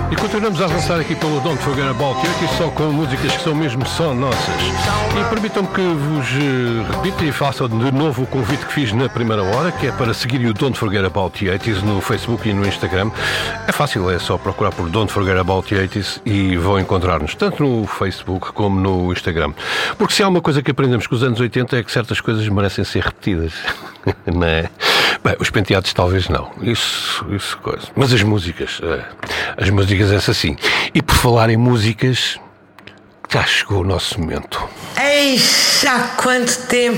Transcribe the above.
E continuamos a avançar aqui pelo Don't Forget About You, aqui só com músicas que são mesmo só nossas. E permitam-me que vos repita e faça de novo o convite que fiz na primeira hora, que é para seguirem o Don't Forget About the 80s no Facebook e no Instagram. É fácil, é só procurar por Don't Forget About the 80s e vão encontrar-nos, tanto no Facebook como no Instagram. Porque se há uma coisa que aprendemos com os anos 80 é que certas coisas merecem ser repetidas. Não é? Bem, os penteados talvez não. Isso coisa. Mas as músicas, essa sim. E por falar em músicas, já chegou o nosso momento. Eixa, há quanto tempo